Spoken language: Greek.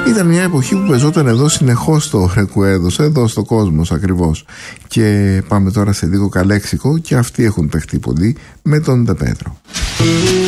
Ήταν μια εποχή που πεζόταν εδώ συνεχώς το Ρεκουέδος, εδώ στο Κόσμος ακριβώς. Και πάμε τώρα σε λίγο καλέξικο, και αυτοί έχουν παιχτεί πολύ με τον Ντε Πέτρο.